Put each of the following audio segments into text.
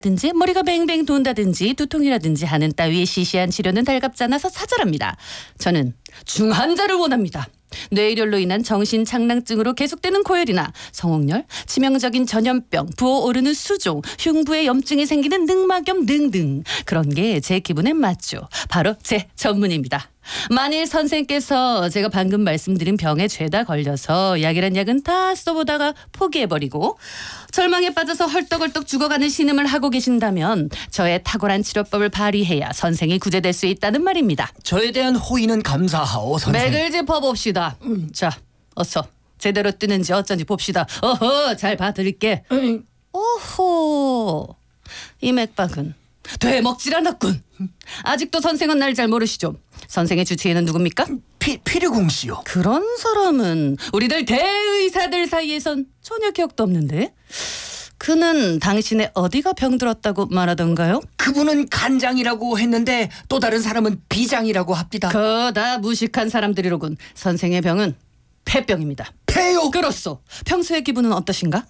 든지 머리가 뱅뱅 돈다든지 두통이라든지 하는 따위의 시시한 치료는 달갑지 않아서 사절합니다. 저는 중환자를 원합니다. 뇌일혈로 인한 정신착랑증으로 계속되는 고열이나 성홍열, 치명적인 전염병, 부어오르는 수종, 흉부에 염증이 생기는 늑막염 등등 그런 게 제 기분에 맞죠. 바로 제 전문입니다. 만일 선생께서 제가 방금 말씀드린 병에 죄다 걸려서 약이란 약은 다 써보다가 포기해버리고 절망에 빠져서 헐떡헐떡 죽어가는 신음을 하고 계신다면 저의 탁월한 치료법을 발휘해야 선생이 구제될 수 있다는 말입니다. 저에 대한 호의는 감사하오 선생. 맥을 짚어봅시다. 자, 어서 제대로 뜨는지 어쩐지 봅시다. 어허, 잘 봐드릴게. 오호, 이 맥박은 되먹질 않았군. 아직도 선생은 날 잘 모르시죠? 선생의 주치의는 누굽니까? 피르공 씨요. 그런 사람은 우리들 대의사들 사이에선 전혀 기억도 없는데. 그는 당신의 어디가 병들었다고 말하던가요? 그분은 간장이라고 했는데 또 다른 사람은 비장이라고 합니다. 다 무식한 사람들이로군. 선생의 병은 폐병입니다. 폐요? 그렇소. 평소의 기분은 어떠신가?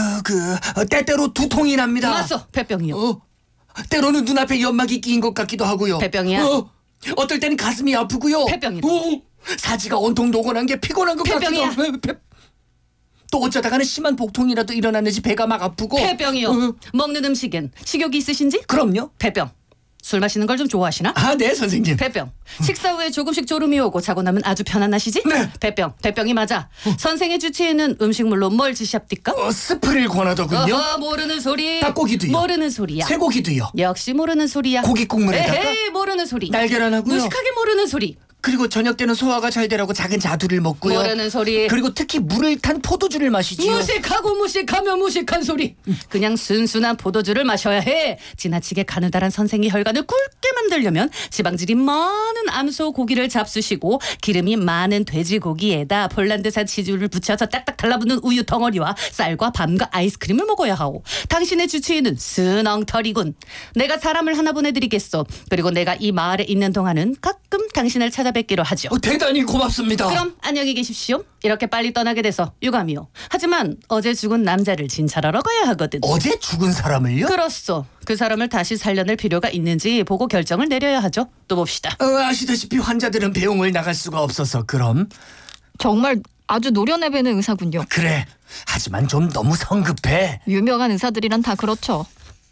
때때로 두통이 납니다. 맞소. 폐병이요. 때로는 눈앞에 연막이 끼인 것 같기도 하고요. 폐병이야? 어떨 때는 가슴이 아프고요. 폐병이다. 사지가 온통 녹아난 게 피곤한 것 폐병이야. 같기도 하고. 또 어쩌다가는 심한 복통이라도 일어났는지 배가 막 아프고. 폐병이요. 먹는 음식엔 식욕이 있으신지? 그럼요. 폐병. 술 마시는 걸 좀 좋아하시나? 네 선생님. 폐병. 식사 후에 조금씩 졸음이 오고 자고 나면 아주 편안하시지? 네. 폐병이 맞아. 선생의 주치의는 음식물로 뭘 지시합니까? 스프를 권하더군요. 모르는 소리. 닭고기도요. 모르는 소리야. 쇠고기도요. 역시 모르는 소리야. 고기 국물에다가. 에헤이, 모르는 소리. 날계란 하고요. 무식하게 모르는 소리. 그리고 저녁 때는 소화가 잘 되라고 작은 자두를 먹고요. 모르는 소리. 그리고 특히 물을 탄 포도주를 마시지요. 무식하고 무식하며 무식한 소리. 그냥 순순한 포도주를 마셔야 해. 지나치게 가느다란 선생의 혈관을 굵게 만들려면 지방질이 많은 암소 고기를 잡수시고 기름이 많은 돼지고기에다 폴란드산 치즈를 붙여서 딱딱 달라붙는 우유 덩어리와 쌀과 밤과 아이스크림을 먹어야 하오. 당신의 주치의는 스렁털이군. 내가 사람을 하나 보내드리겠소. 그리고 내가 이 마을에 있는 동안은 가끔 당신을 찾아뵙기로 하죠. 대단히 고맙습니다. 그럼 안녕히 계십시오. 이렇게 빨리 떠나게 돼서 유감이요. 하지만 어제 죽은 남자를 진찰하러 가야 하거든. 어제 죽은 사람을요? 그렇소. 그 사람을 다시 살려낼 필요가 있는지 보고 결정을 내려야 하죠. 또 봅시다. 아시다시피 환자들은 배웅을 나갈 수가 없어서 그럼. 정말 아주 노련해배는 의사군요. 그래. 하지만 좀 너무 성급해. 유명한 의사들이란 다 그렇죠.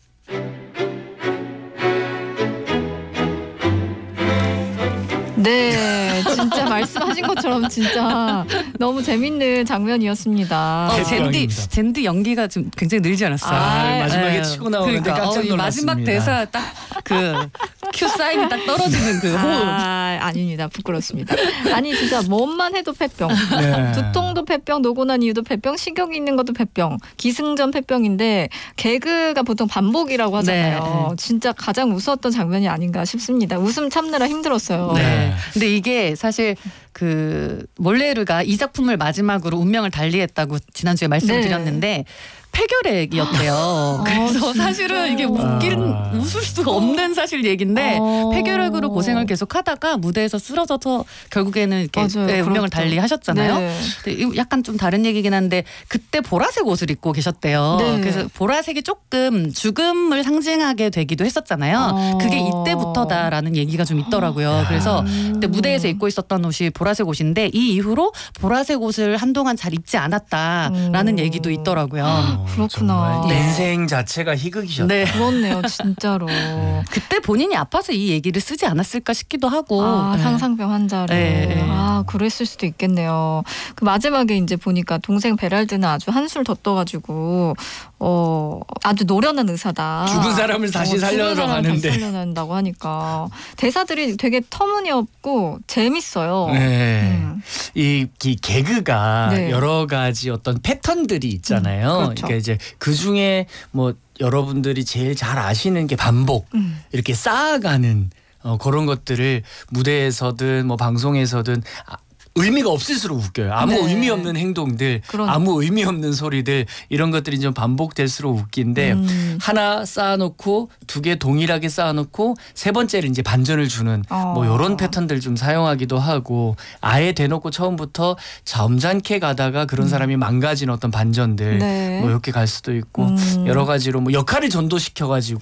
네, 진짜 말씀하신 것처럼 진짜 너무 재밌는 장면이었습니다. 젠드 연기가 좀 굉장히 늘지 않았어요? 마지막에 치고 나오는데 깜짝 이 놀랐습니다. 마지막 대사 딱 큐 사인이 딱 떨어지는 그 호흡. 아닙니다. 부끄럽습니다. 아니 진짜 몸만 해도 폐병. 네. 두통도 폐병, 노곤한 이유도 폐병, 식욕이 있는 것도 폐병, 기승전 폐병인데 개그가 보통 반복이라고 하잖아요. 네. 진짜 가장 무서웠던 장면이 아닌가 싶습니다. 웃음 참느라 힘들었어요. 네. 근데 이게 사실 그 몰레르가 이 작품을 마지막으로 운명을 달리했다고 지난주에 말씀드렸는데 폐결핵이었대요. 그래서 사실은 이게 웃을 수가 없는 사실 얘기인데 폐결핵으로 고생을 계속하다가 무대에서 쓰러져서 결국에는 이렇게 운명을 달리하셨잖아요. 네. 근데 약간 좀 다른 얘기긴 한데 그때 보라색 옷을 입고 계셨대요. 네. 그래서 보라색이 조금 죽음을 상징하게 되기도 했었잖아요. 그게 이때부터다라는 얘기가 좀 있더라고요. 그래서 그때 무대에서 입고 있었던 옷이 보라색 옷인데 이 이후로 보라색 옷을 한동안 잘 입지 않았다라는 얘기도 있더라고요. 그렇구나. 정말 인생 자체가 희극이셨다. 네. 그렇네요, 진짜로. 그때 본인이 아파서 이 얘기를 쓰지 않았을까 싶기도 하고. 상상병 환자를. 네. 그랬을 수도 있겠네요. 그 마지막에 이제 보니까 동생 베랄드는 아주 한술 더 떠가지고 아주 노련한 의사다. 죽은 사람을 다시 살려러 가는데. 다시 살려낸다고 하니까 대사들이 되게 터무니없고 재밌어요. 네. 이 개그가 네. 여러 가지 어떤 패턴들이 있잖아요. 그렇죠. 그러니까 이제 그 중에 뭐 여러분들이 제일 잘 아시는 게 반복 이렇게 쌓아가는 그런 것들을 무대에서든 뭐 방송에서든 의미가 없을수록 웃겨요. 아무 네. 의미 없는 행동들, 그러니까. 아무 의미 없는 소리들 이런 것들이 좀 반복될수록 웃긴데 하나 쌓아놓고 두 개 동일하게 쌓아놓고 세 번째를 이제 반전을 주는 뭐 이런 패턴들 좀 사용하기도 하고 아예 대놓고 처음부터 점잖게 가다가 그런 사람이 망가진 어떤 반전들 네. 뭐 이렇게 갈 수도 있고 여러 가지로 뭐 역할을 전도시켜가지고